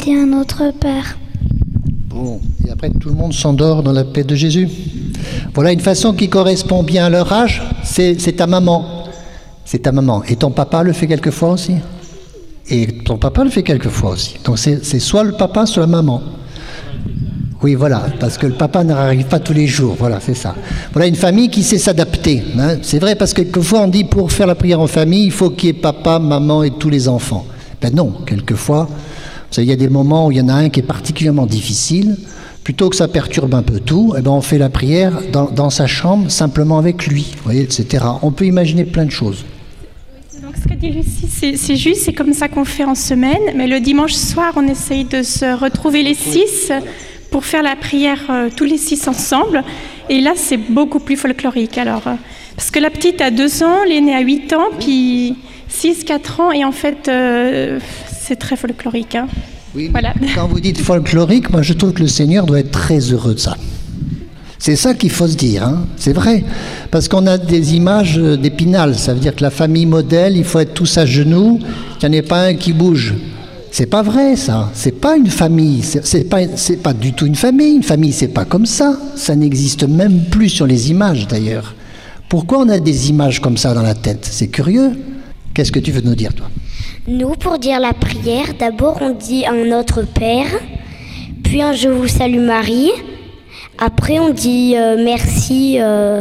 et à notre Père. Bon, et après tout le monde s'endort dans la paix de Jésus. Voilà une façon qui correspond bien à leur âge, c'est ta maman. C'est ta maman. Et ton papa le fait quelquefois aussi. Et ton papa le fait quelquefois aussi. Donc c'est soit le papa, soit la maman. Oui, voilà, parce que le papa n'arrive pas tous les jours, voilà, c'est ça. Voilà une famille qui sait s'adapter. Hein. C'est vrai, parce que quelquefois on dit pour faire la prière en famille, il faut qu'il y ait papa, maman et tous les enfants. Ben non, quelquefois, il y a des moments où il y en a un qui est particulièrement difficile. Plutôt que ça perturbe un peu tout, eh ben on fait la prière dans sa chambre, simplement avec lui, vous voyez, etc. On peut imaginer plein de choses. Donc ce qu'a dit Lucie, c'est juste, c'est comme ça qu'on fait en semaine, mais le dimanche soir, on essaye de se retrouver les 6 pour faire la prière tous les 6 ensemble. Et là, c'est beaucoup plus folklorique. Alors, parce que la petite a 2 ans, l'aînée a 8 ans, puis 6, 4 ans, et en fait, c'est très folklorique. Hein. Oui, voilà. Quand vous dites folklorique, moi je trouve que le Seigneur doit être très heureux de ça. C'est ça qu'il faut se dire, hein. C'est vrai. Parce qu'on a des images d'Épinal, ça veut dire que la famille modèle, il faut être tous à genoux, qu'il n'y en ait pas un qui bouge. C'est pas vrai, ça. C'est pas une famille. C'est pas du tout une famille. Une famille, c'est pas comme ça. Ça n'existe même plus sur les images, d'ailleurs. Pourquoi on a des images comme ça dans la tête? C'est curieux. Qu'est-ce que tu veux nous dire, toi? Nous, pour dire la prière, d'abord on dit un Notre Père, puis un Je vous salue Marie. Après on dit merci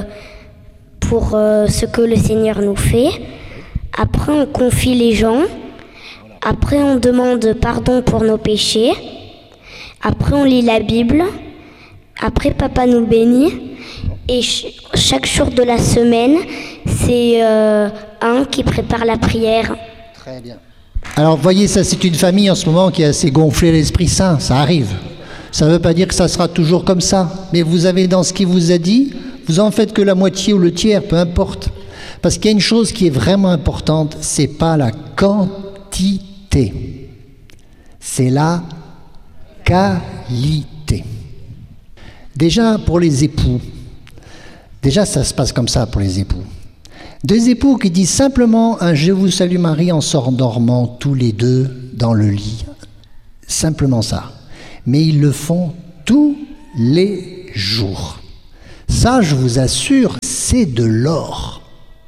pour ce que le Seigneur nous fait. Après on confie les gens. Après on demande pardon pour nos péchés. Après on lit la Bible. Après Papa nous bénit. Et chaque jour de la semaine, c'est un qui prépare la prière. Très bien. Alors, vous voyez, ça c'est une famille en ce moment qui est assez gonflée l'Esprit Saint, ça arrive. Ça ne veut pas dire que ça sera toujours comme ça. Mais vous avez dans ce qu'il vous a dit, vous en faites que la moitié ou le tiers, peu importe. Parce qu'il y a une chose qui est vraiment importante, c'est pas la quantité, c'est la qualité. Déjà pour les époux, déjà ça se passe comme ça pour les époux. Deux époux qui disent simplement un « Je vous salue Marie » en s'endormant tous les deux dans le lit. Simplement ça. Mais ils le font tous les jours. Ça, je vous assure, c'est de l'or.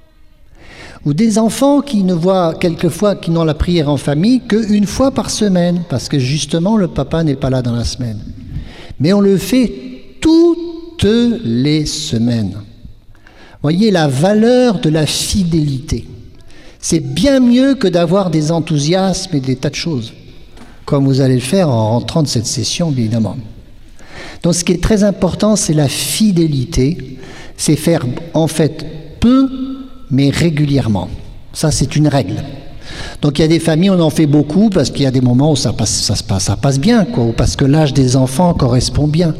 Ou des enfants qui ne voient quelquefois, qui n'ont la prière en famille qu'une fois par semaine, parce que justement le papa n'est pas là dans la semaine. Mais on le fait toutes les semaines. Voyez la valeur de la fidélité. C'est bien mieux que d'avoir des enthousiasmes et des tas de choses, comme vous allez le faire en rentrant de cette session, évidemment. Donc ce qui est très important, c'est la fidélité. C'est faire en fait peu, mais régulièrement. Ça, c'est une règle. Donc il y a des familles, on en fait beaucoup, parce qu'il y a des moments où ça passe bien, quoi, ou parce que l'âge des enfants correspond bien.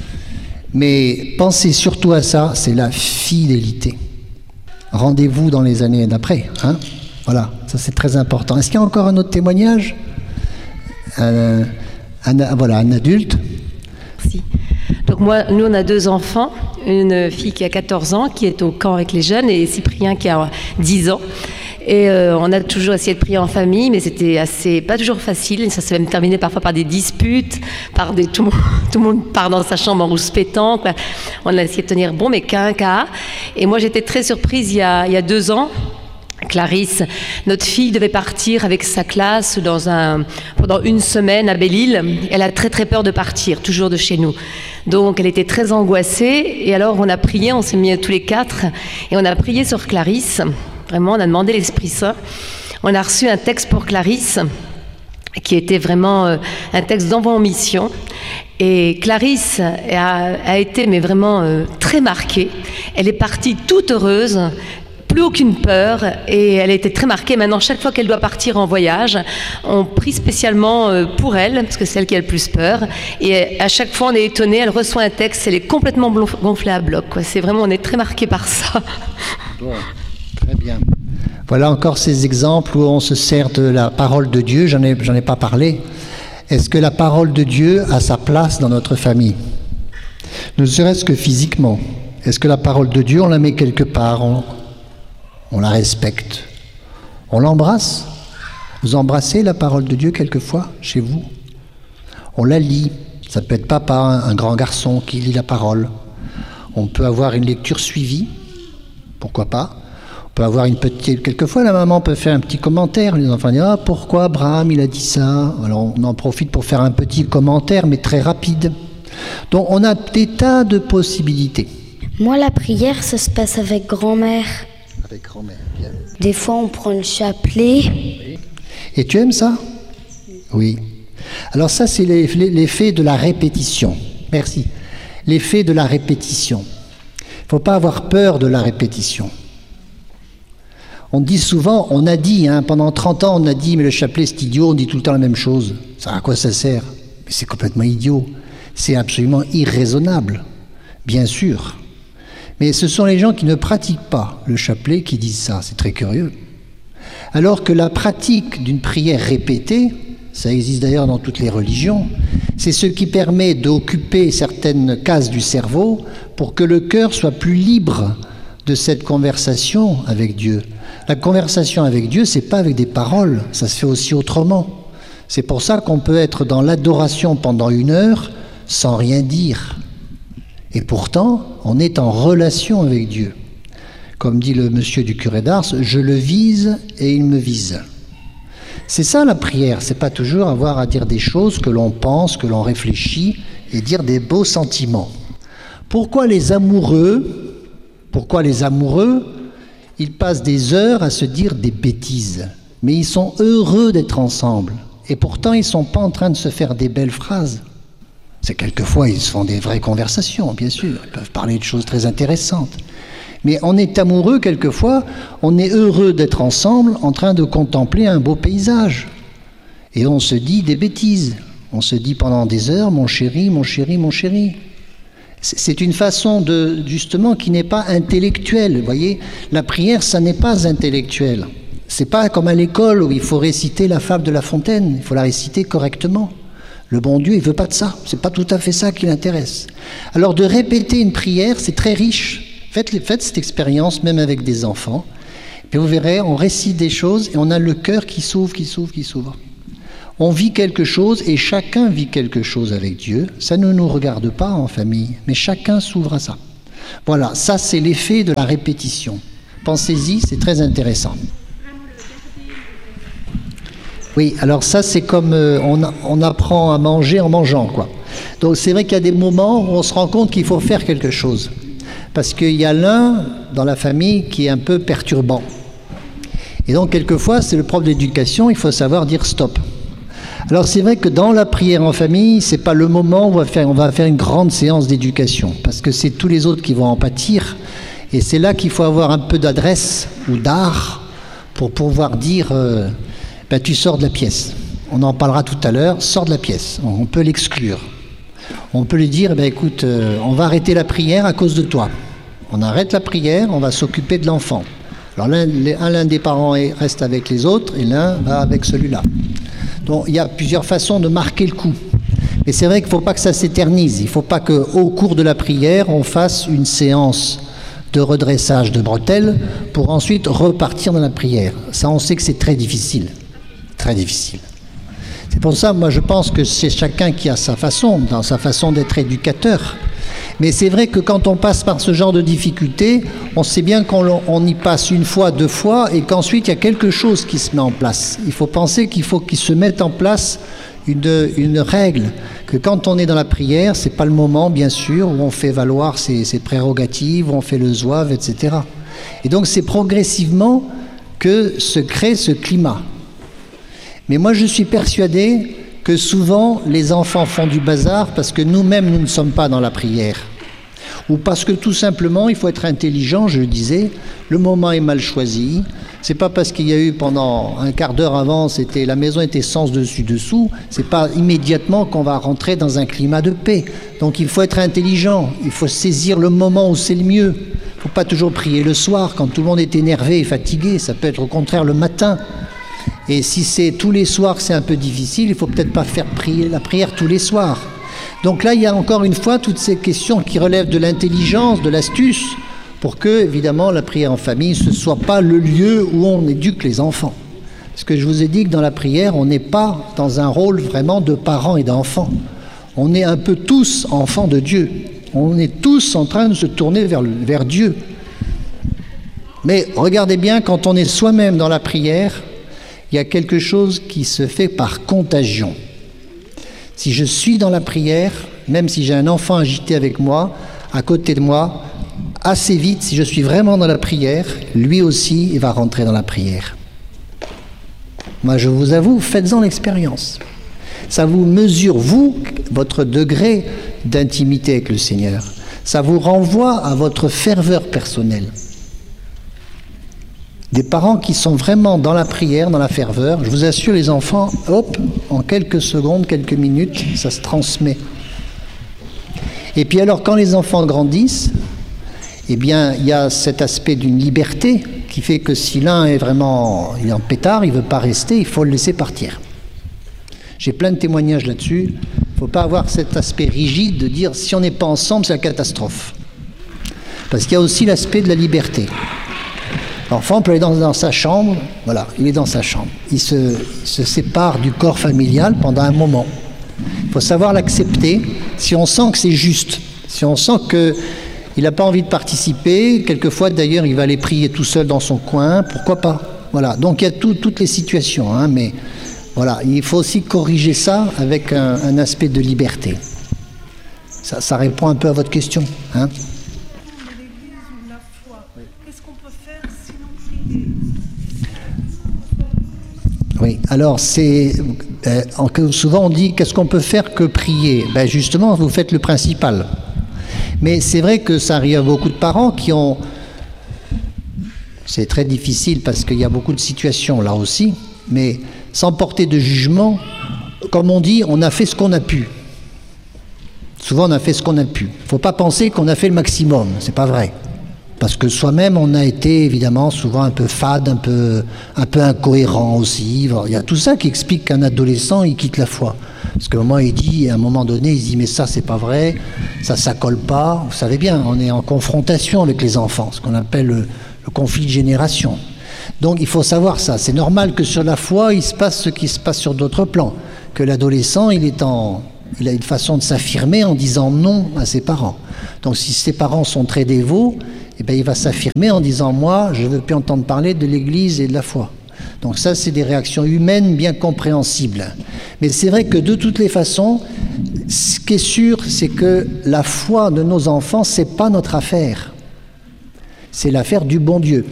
Mais pensez surtout à ça, c'est la fidélité. Rendez-vous dans les années d'après. Hein, voilà, ça c'est très important. Est-ce qu'il y a encore un autre témoignage? Voilà, un adulte. Merci. Donc nous on a 2 enfants, une fille qui a 14 ans, qui est au camp avec les jeunes, et Cyprien qui a 10 ans. Et on a toujours essayé de prier en famille, mais c'était pas toujours facile. Ça s'est même terminé parfois par des disputes, tout le monde part dans sa chambre en rouspétant, quoi. On a essayé de tenir bon, mais qu'un. Et moi, j'étais très surprise il y a 2 ans. Clarisse, notre fille, devait partir avec sa classe pendant une semaine à Belle-Île. Elle a très très peur de partir, toujours de chez nous. Donc elle était très angoissée. Et alors on a prié, on s'est mis tous les 4 et on a prié sur Clarisse. Vraiment, on a demandé l'Esprit Saint. On a reçu un texte pour Clarisse, qui était vraiment un texte d'envoi en mission. Et Clarisse a été mais vraiment très marquée. Elle est partie toute heureuse, plus aucune peur, et elle a été très marquée. Maintenant, chaque fois qu'elle doit partir en voyage, on prie spécialement pour elle, parce que c'est elle qui a le plus peur. Et à chaque fois, on est étonné, elle reçoit un texte, elle est complètement gonflée à bloc, quoi. C'est vraiment, on est très marqué par ça. Bon. Très bien. Voilà encore ces exemples où on se sert de la parole de Dieu. J'en ai pas parlé. Est-ce que la parole de Dieu a sa place dans notre famille? Ne serait-ce que physiquement. Est-ce que la parole de Dieu, on la met quelque part, on la respecte, on l'embrasse? Vous embrassez la parole de Dieu quelquefois chez vous? On la lit. Ça peut être papa, un grand garçon qui lit la parole. On peut avoir une lecture suivie, pourquoi pas. On peut avoir une petite... Quelquefois, la maman peut faire un petit commentaire. Les enfants disent « Ah, pourquoi Abraham, il a dit ça ?» Alors, on en profite pour faire un petit commentaire, mais très rapide. Donc, on a des tas de possibilités. Moi, la prière, ça se passe avec grand-mère. Avec grand-mère, bien. Des fois, on prend le chapelet. Et tu aimes ça? Oui. Alors ça, c'est l'effet de la répétition. Merci. L'effet de la répétition. Il ne faut pas avoir peur de la répétition. On dit souvent, on a dit, pendant 30 ans, on a dit, mais le chapelet, c'est idiot, on dit tout le temps la même chose. À quoi ça sert? Mais c'est complètement idiot. C'est absolument irraisonnable, bien sûr. Mais ce sont les gens qui ne pratiquent pas le chapelet qui disent ça. C'est très curieux. Alors que la pratique d'une prière répétée, ça existe d'ailleurs dans toutes les religions, c'est ce qui permet d'occuper certaines cases du cerveau pour que le cœur soit plus libre de cette conversation avec Dieu. La conversation avec Dieu, c'est pas avec des paroles, ça se fait aussi autrement. C'est pour ça qu'on peut être dans l'adoration pendant 1 heure sans rien dire. Et pourtant, on est en relation avec Dieu. Comme dit le monsieur du curé d'Ars, je le vise et il me vise. C'est ça la prière, c'est pas toujours avoir à dire des choses que l'on pense, que l'on réfléchit et dire des beaux sentiments. Pourquoi les amoureux, ils passent des heures à se dire des bêtises, mais ils sont heureux d'être ensemble et pourtant ils sont pas en train de se faire des belles phrases. C'est quelquefois ils se font des vraies conversations, bien sûr, ils peuvent parler de choses très intéressantes. Mais on est amoureux quelquefois, on est heureux d'être ensemble en train de contempler un beau paysage. Et on se dit des bêtises. On se dit pendant des heures, mon chéri, mon chéri, mon chéri. C'est une façon justement qui n'est pas intellectuelle. Vous voyez, la prière, ça n'est pas intellectuel. C'est pas comme à l'école où il faut réciter la fable de La Fontaine. Il faut la réciter correctement. Le bon Dieu, il veut pas de ça. C'est pas tout à fait ça qui l'intéresse. Alors de répéter une prière, c'est très riche. Faites cette expérience, même avec des enfants. Puis vous verrez, on récite des choses et on a le cœur qui s'ouvre, qui s'ouvre, qui s'ouvre. On vit quelque chose et chacun vit quelque chose avec Dieu. Ça ne nous regarde pas en famille, mais chacun s'ouvre à ça. Voilà, ça c'est l'effet de la répétition. Pensez-y, c'est très intéressant. Oui, alors ça c'est comme on apprend à manger en mangeant, quoi. Donc c'est vrai qu'il y a des moments où on se rend compte qu'il faut faire quelque chose. Parce qu'il y a l'un dans la famille qui est un peu perturbant. Et donc, quelquefois, c'est le prof d'éducation, il faut savoir dire stop. Alors, c'est vrai que dans la prière en famille, c'est pas le moment où on va faire une grande séance d'éducation, parce que c'est tous les autres qui vont en pâtir. Et c'est là qu'il faut avoir un peu d'adresse ou d'art pour pouvoir dire tu sors de la pièce. On en parlera tout à l'heure, sors de la pièce. On peut l'exclure. On peut lui dire, écoute, on va arrêter la prière à cause de toi. On arrête la prière, on va s'occuper de l'enfant. Alors l'un des parents reste avec les autres et l'un va avec celui-là. Donc il y a plusieurs façons de marquer le coup. Mais c'est vrai qu'il ne faut pas que ça s'éternise. Il ne faut pas qu'au cours de la prière, on fasse une séance de redressage de bretelles pour ensuite repartir dans la prière. Ça, on sait que c'est très difficile. Très difficile. C'est pour ça, moi, je pense que c'est chacun qui a sa façon, dans sa façon d'être éducateur. Mais c'est vrai que quand on passe par ce genre de difficultés, on sait bien qu'on y passe 1 fois, 2 fois, et qu'ensuite, il y a quelque chose qui se met en place. Il faut penser qu'il faut qu'il se mette en place une règle, que quand on est dans la prière, c'est pas le moment, bien sûr, où on fait valoir ses prérogatives, où on fait le zouave, etc. Et donc, c'est progressivement que se crée ce climat. Mais moi, je suis persuadé que souvent, les enfants font du bazar parce que nous-mêmes, nous ne sommes pas dans la prière. Ou parce que tout simplement, il faut être intelligent, je le disais, le moment est mal choisi. C'est pas parce qu'il y a eu pendant un quart d'heure avant, la maison était sens dessus-dessous, c'est pas immédiatement qu'on va rentrer dans un climat de paix. Donc il faut être intelligent, il faut saisir le moment où c'est le mieux. Il ne faut pas toujours prier le soir quand tout le monde est énervé et fatigué, ça peut être au contraire le matin. Et si c'est tous les soirs que c'est un peu difficile, il ne faut peut-être pas faire prier la prière tous les soirs. Donc là, il y a encore une fois toutes ces questions qui relèvent de l'intelligence, de l'astuce, pour que, évidemment, la prière en famille, ce ne soit pas le lieu où on éduque les enfants. Parce que je vous ai dit que dans la prière, on n'est pas dans un rôle vraiment de parents et d'enfants. On est un peu tous enfants de Dieu. On est tous en train de se tourner vers Dieu. Mais regardez bien, quand on est soi-même dans la prière, il y a quelque chose qui se fait par contagion. Si je suis dans la prière, même si j'ai un enfant agité avec moi, à côté de moi, assez vite, si je suis vraiment dans la prière, lui aussi, il va rentrer dans la prière. Moi, je vous avoue, faites-en l'expérience. Ça vous mesure, vous, votre degré d'intimité avec le Seigneur. Ça vous renvoie à votre ferveur personnelle. Des parents qui sont vraiment dans la prière, dans la ferveur, je vous assure, les enfants, hop, en quelques secondes, quelques minutes, ça se transmet. Et puis alors, quand les enfants grandissent, eh bien, il y a cet aspect d'une liberté qui fait que si l'un est vraiment il est en pétard, il ne veut pas rester, il faut le laisser partir. J'ai plein de témoignages là-dessus. Il ne faut pas avoir cet aspect rigide de dire si on n'est pas ensemble, c'est la catastrophe. Parce qu'il y a aussi l'aspect de la liberté. L'enfant peut aller dans sa chambre, voilà, il est dans sa chambre. Il se sépare du corps familial pendant un moment. Il faut savoir l'accepter si on sent que c'est juste, si on sent qu'il n'a pas envie de participer. Quelquefois, d'ailleurs, il va aller prier tout seul dans son coin, pourquoi pas. Voilà, donc il y a toutes les situations, hein, mais voilà, il faut aussi corriger ça avec un aspect de liberté. Ça répond un peu à votre question, hein. Oui, alors souvent on dit qu'est-ce qu'on peut faire que prier? Ben justement, vous faites le principal. Mais c'est vrai que ça arrive à beaucoup de parents qui ont... C'est très difficile parce qu'il y a beaucoup de situations là aussi, mais sans porter de jugement, comme on dit, on a fait ce qu'on a pu. Souvent on a fait ce qu'on a pu. Il ne faut pas penser qu'on a fait le maximum, c'est pas vrai. Parce que soi-même, on a été évidemment souvent un peu fade, un peu incohérent aussi. Il y a tout ça qui explique qu'un adolescent, il quitte la foi. Parce qu'à un moment, à un moment donné, il se dit « mais ça, c'est pas vrai, ça colle pas ». Vous savez bien, on est en confrontation avec les enfants, ce qu'on appelle le conflit de génération. Donc il faut savoir ça. C'est normal que sur la foi, il se passe ce qui se passe sur d'autres plans. Que l'adolescent, il a une façon de s'affirmer en disant non à ses parents. Donc si ses parents sont très dévots, eh bien, il va s'affirmer en disant « moi, je ne veux plus entendre parler de l'Église et de la foi ». Donc ça, c'est des réactions humaines bien compréhensibles. Mais c'est vrai que de toutes les façons, ce qui est sûr, c'est que la foi de nos enfants, ce n'est pas notre affaire. C'est l'affaire du bon Dieu.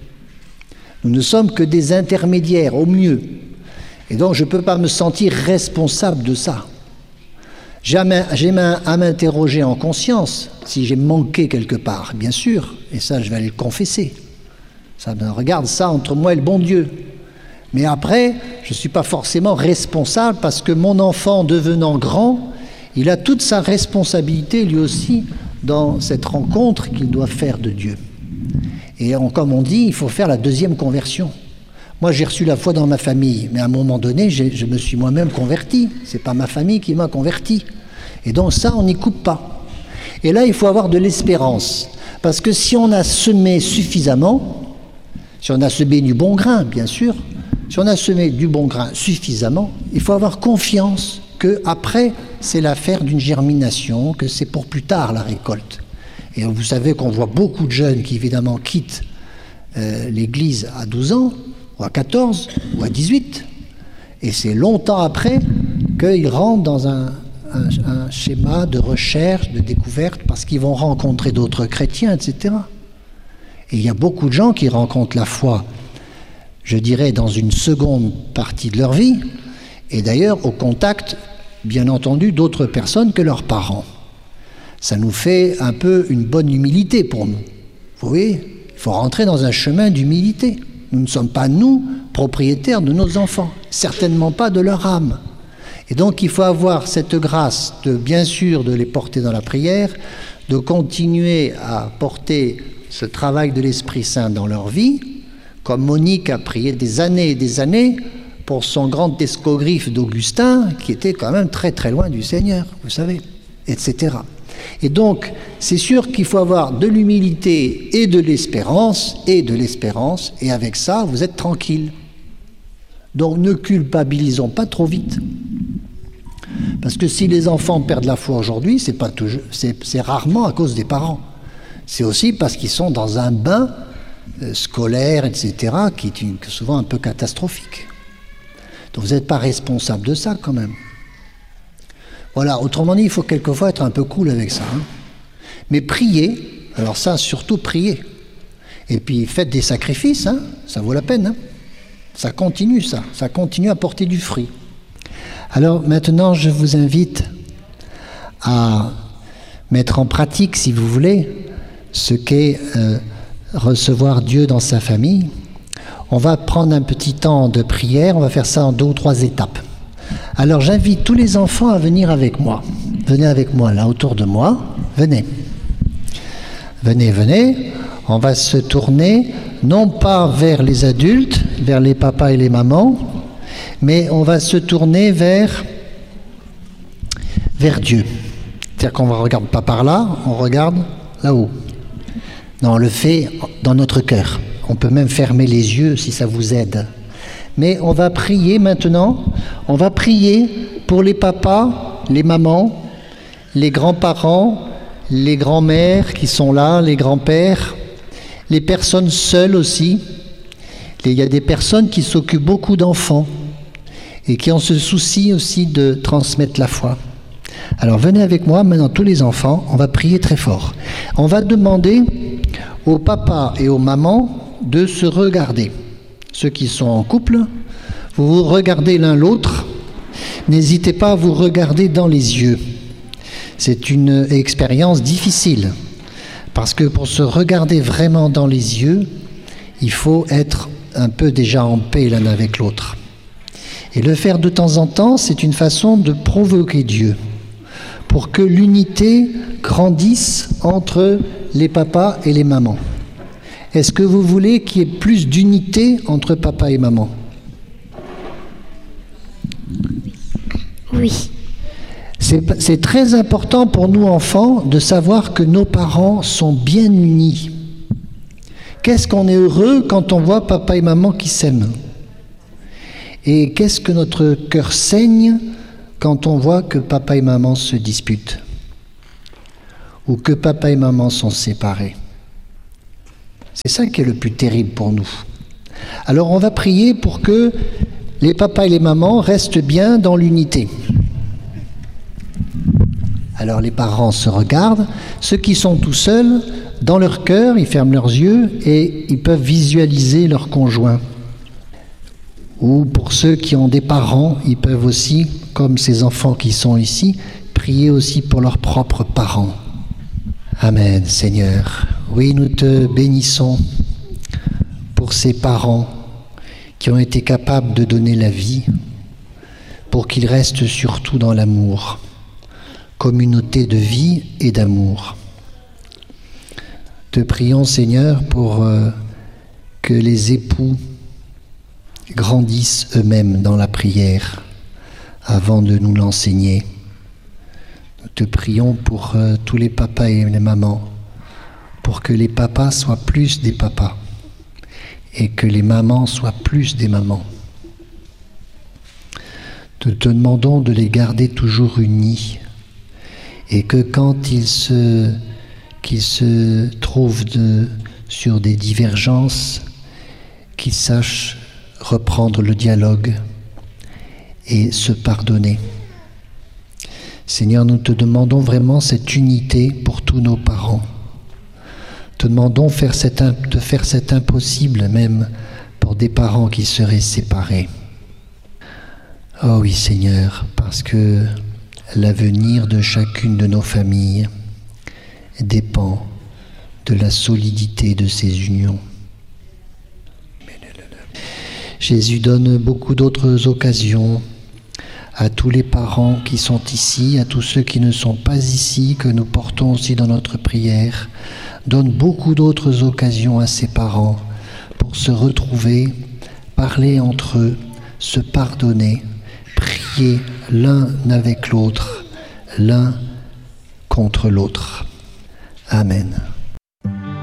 Nous ne sommes que des intermédiaires, au mieux. Et donc, je ne peux pas me sentir responsable de ça. J'ai à m'interroger en conscience si j'ai manqué quelque part, bien sûr, et ça je vais aller le confesser. Ça me regarde ça entre moi et le bon Dieu. Mais après, je ne suis pas forcément responsable parce que mon enfant devenant grand, il a toute sa responsabilité lui aussi dans cette rencontre qu'il doit faire de Dieu. Et comme on dit, il faut faire la deuxième conversion. Moi, j'ai reçu la foi dans ma famille, mais à un moment donné, je me suis moi-même converti. C'est pas ma famille qui m'a converti. Et donc ça, on n'y coupe pas. Et là, il faut avoir de l'espérance. Parce que si on a semé suffisamment, si on a semé du bon grain, bien sûr, si on a semé du bon grain suffisamment, il faut avoir confiance qu'après, c'est l'affaire d'une germination, que c'est pour plus tard la récolte. Et vous savez qu'on voit beaucoup de jeunes qui, évidemment, quittent l'Église à 12 ans, ou à 14, ou à 18. Et c'est longtemps après qu'ils rentrent dans un schéma de recherche, de découverte, parce qu'ils vont rencontrer d'autres chrétiens, etc. Et il y a beaucoup de gens qui rencontrent la foi, je dirais, dans une seconde partie de leur vie, et d'ailleurs au contact, bien entendu, d'autres personnes que leurs parents. Ça nous fait un peu une bonne humilité pour nous. Vous voyez, il faut rentrer dans un chemin d'humilité. Nous ne sommes pas, nous, propriétaires de nos enfants, certainement pas de leur âme. Et donc, il faut avoir cette grâce de, bien sûr, de les porter dans la prière, de continuer à porter ce travail de l'Esprit Saint dans leur vie, comme Monique a prié des années et des années pour son grand escogriffe d'Augustin, qui était quand même très très loin du Seigneur, vous savez, etc. Et donc, c'est sûr qu'il faut avoir de l'humilité et de l'espérance, et avec ça, vous êtes tranquille. Donc ne culpabilisons pas trop vite. Parce que si les enfants perdent la foi aujourd'hui, c'est rarement à cause des parents. C'est aussi parce qu'ils sont dans un bain scolaire, etc., qui est souvent un peu catastrophique. Donc vous n'êtes pas responsable de ça quand même. Voilà, autrement dit, il faut quelquefois être un peu cool avec ça. Hein. Mais priez, alors ça, surtout priez. Et puis faites des sacrifices, hein, ça vaut la peine. Hein. Ça continue à porter du fruit. Alors maintenant, je vous invite à mettre en pratique, si vous voulez, ce qu'est recevoir Dieu dans sa famille. On va prendre un petit temps de prière, on va faire ça en 2 ou 3 étapes. Alors j'invite tous les enfants à venir avec moi. Venez avec moi, là, autour de moi. Venez. Venez. On va se tourner, non pas vers les adultes, vers les papas et les mamans, mais on va se tourner vers Dieu. C'est-à-dire qu'on ne regarde pas par là, on regarde là-haut. Non, on le fait dans notre cœur. On peut même fermer les yeux si ça vous aide. Mais on va prier maintenant, on va prier pour les papas, les mamans, les grands-parents, les grands-mères qui sont là, les grands-pères, les personnes seules aussi. Il y a des personnes qui s'occupent beaucoup d'enfants et qui ont ce souci aussi de transmettre la foi. Alors venez avec moi, maintenant tous les enfants, on va prier très fort. On va demander aux papas et aux mamans de se regarder. Ceux qui sont en couple, vous vous regardez l'un l'autre, n'hésitez pas à vous regarder dans les yeux. C'est une expérience difficile, parce que pour se regarder vraiment dans les yeux, il faut être un peu déjà en paix l'un avec l'autre. Et le faire de temps en temps, c'est une façon de provoquer Dieu, pour que l'unité grandisse entre les papas et les mamans. Est-ce que vous voulez qu'il y ait plus d'unité entre papa et maman? Oui. C'est très important pour nous enfants de savoir que nos parents sont bien unis. Qu'est-ce qu'on est heureux quand on voit papa et maman qui s'aiment? Et qu'est-ce que notre cœur saigne quand on voit que papa et maman se disputent? Ou que papa et maman sont séparés? C'est ça qui est le plus terrible pour nous. Alors on va prier pour que les papas et les mamans restent bien dans l'unité. Alors les parents se regardent, ceux qui sont tout seuls, dans leur cœur, ils ferment leurs yeux et ils peuvent visualiser leur conjoint. Ou pour ceux qui ont des parents, ils peuvent aussi, comme ces enfants qui sont ici, prier aussi pour leurs propres parents. Amen, Seigneur. Oui, nous te bénissons pour ces parents qui ont été capables de donner la vie, pour qu'ils restent surtout dans l'amour, communauté de vie et d'amour. Te prions, Seigneur, pour que les époux grandissent eux-mêmes dans la prière avant de nous l'enseigner. Nous te prions pour tous les papas et les mamans, pour que les papas soient plus des papas et que les mamans soient plus des mamans. Nous te demandons de les garder toujours unis et que quand qu'ils se trouvent sur des divergences, qu'ils sachent reprendre le dialogue et se pardonner. Seigneur, nous te demandons vraiment cette unité pour tous nos parents. Te demandons de faire cet impossible même pour des parents qui seraient séparés. Oh oui, Seigneur, parce que l'avenir de chacune de nos familles dépend de la solidité de ces unions. Jésus donne beaucoup d'autres occasions à tous les parents qui sont ici, à tous ceux qui ne sont pas ici, que nous portons aussi dans notre prière. Donne beaucoup d'autres occasions à ces parents pour se retrouver, parler entre eux, se pardonner, prier l'un avec l'autre, l'un contre l'autre. Amen.